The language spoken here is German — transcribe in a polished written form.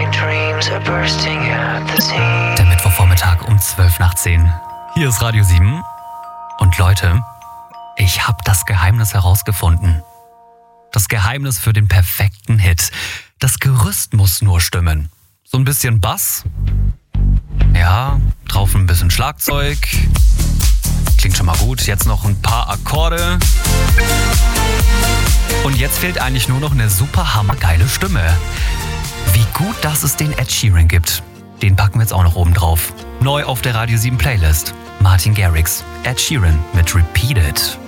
Der Mittwochvormittag um 12 nach 10. Hier ist Radio 7. Und Leute, ich habe das Geheimnis herausgefunden. Das Geheimnis für den perfekten Hit. Das Gerüst muss nur stimmen. So ein bisschen Bass. Ja, drauf ein bisschen Schlagzeug. Klingt schon mal gut. Jetzt noch ein paar Akkorde. Und jetzt fehlt eigentlich nur noch eine super hammergeile Stimme. Wie gut, dass es den Ed Sheeran gibt. Den packen wir jetzt auch noch oben drauf. Neu auf der Radio 7 Playlist. Martin Garrix, Ed Sheeran mit Repeat It.